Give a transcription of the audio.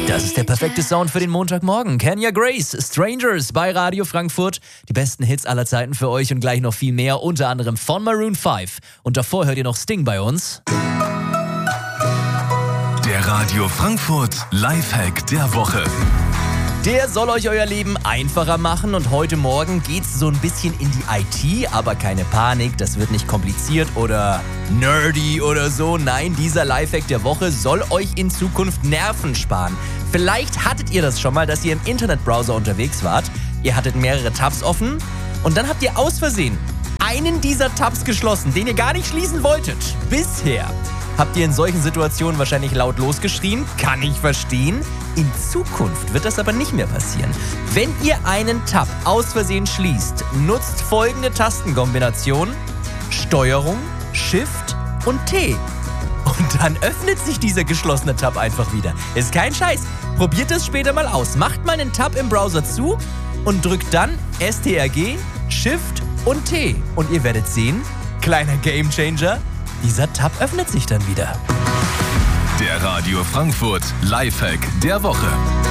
Das ist der perfekte Sound für den Montagmorgen. Kenya Grace, Strangers bei Radio Frankfurt. Die besten Hits aller Zeiten für euch und gleich noch viel mehr, unter anderem von Maroon 5. Und davor hört ihr noch Sting bei uns. Der Radio Frankfurt Lifehack der Woche. Der soll euch euer Leben einfacher machen und heute Morgen geht's so ein bisschen in die IT, aber keine Panik, das wird nicht kompliziert oder nerdy oder so. Nein, dieser Lifehack der Woche soll euch in Zukunft Nerven sparen. Vielleicht hattet ihr das schon mal, dass ihr im Internetbrowser unterwegs wart, ihr hattet mehrere Tabs offen und dann habt ihr aus Versehen einen dieser Tabs geschlossen, den ihr gar nicht schließen wolltet. Bisher habt ihr in solchen Situationen wahrscheinlich laut losgeschrien, kann ich verstehen. In Zukunft wird das aber nicht mehr passieren. Wenn ihr einen Tab aus Versehen schließt, nutzt folgende Tastenkombination: Steuerung, Shift und T. Und dann öffnet sich dieser geschlossene Tab einfach wieder. Ist kein Scheiß. Probiert es später mal aus. Macht mal einen Tab im Browser zu und drückt dann STRG, Shift und T. Und ihr werdet sehen, kleiner Gamechanger, dieser Tab öffnet sich dann wieder. Der Radio Frankfurt Lifehack der Woche.